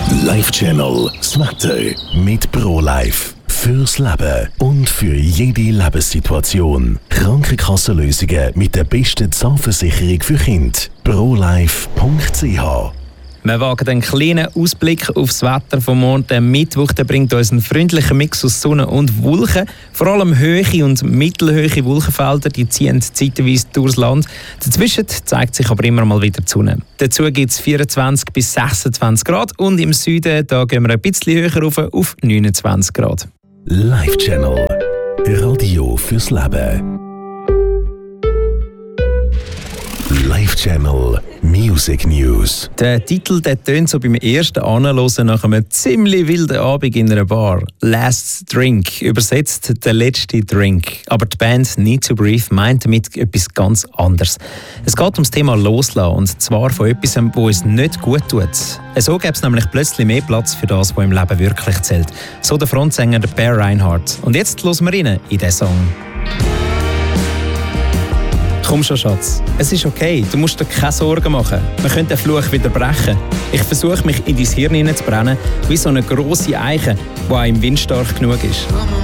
Live-Channel das Wetter mit ProLife. Fürs Leben und für jede Lebenssituation. Krankenkassenlösungen mit der besten Zahnversicherung für Kinder. ProLife.ch. Wir wagen einen kleinen Ausblick aufs Wetter vom Morgen. Der Mittwoch der bringt uns einen freundlichen Mix aus Sonne und Wolken. Vor allem hohe und mittelhohe Wolkenfelder, die ziehen zeitweise durchs Land. Dazwischen zeigt sich aber immer mal wieder die Sonne. Dazu gibt es 24 bis 26 Grad und im Süden da gehen wir ein bisschen höher rauf auf 29 Grad. Live-Channel. Radio fürs Leben. Live-Channel Music News. Der Titel tönt so beim ersten Anhören nach einem ziemlich wilden Abend in einer Bar. Last Drink, übersetzt der letzte Drink. Aber die Band Need to Breathe meint damit etwas ganz anderes. Es geht ums Thema Loslassen, und zwar von etwas, das uns nicht gut tut. So gäbe es nämlich plötzlich mehr Platz für das, was im Leben wirklich zählt. So der Frontsänger Bear Reinhardt. Und jetzt hören wir rein in diesen Song. Komm schon, Schatz. Es ist okay, du musst dir keine Sorgen machen. Wir können den Fluch wieder brechen. Ich versuche, mich in dein Hirn hineinzubrennen, wie so eine grosse Eiche, die auch im Wind stark genug ist.